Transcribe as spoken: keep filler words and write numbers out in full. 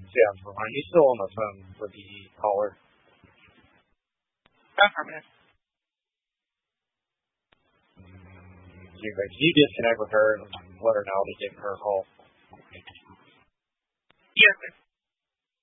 Jen, are you still on the phone with the caller? Affirmative. You, you disconnect with her and let her know to give her a call. Yes, sir.